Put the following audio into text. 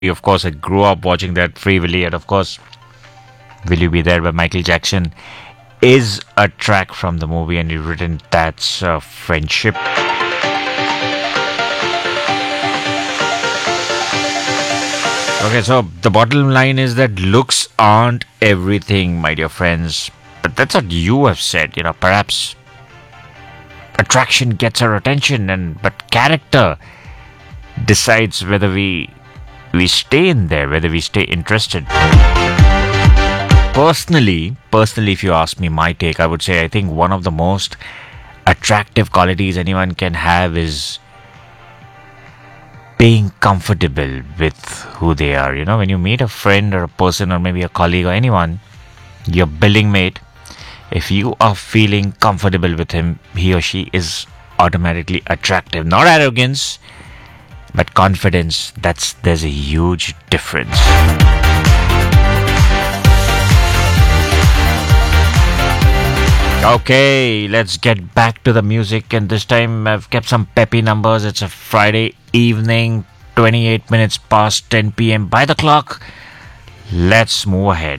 Of course, I grew up watching that Free Willy, and of course, Will You Be There by Michael Jackson is a track from the movie, and you've written that's friendship. Okay, so the bottom line is that looks aren't everything, my dear friends. But that's what you have said, perhaps attraction gets our attention, but character decides whether we stay in there, whether we stay interested. Personally, if you ask me my take, I would say I think one of the most attractive qualities anyone can have is being comfortable with who they are. When you meet a friend or a person or maybe a colleague or anyone, your building mate, if you are feeling comfortable with him, he or she is automatically attractive. Not arrogance, but confidence. There's a huge difference. Okay, let's get back to the music, and this time I've kept some peppy numbers. It's a Friday evening, 28 minutes past 10 p.m. by the clock. Let's move ahead.